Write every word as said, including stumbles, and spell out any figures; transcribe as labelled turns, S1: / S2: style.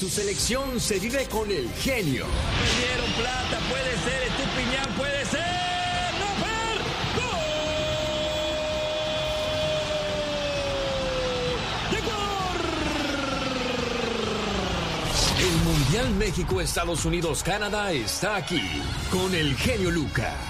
S1: Tu selección se vive con el genio.
S2: Perdieron plata, puede ser, Estupiñán, puede ser. ¡Rafael! ¡Gol!
S1: El Mundial México, Estados Unidos, Canadá está aquí con el genio Lucas.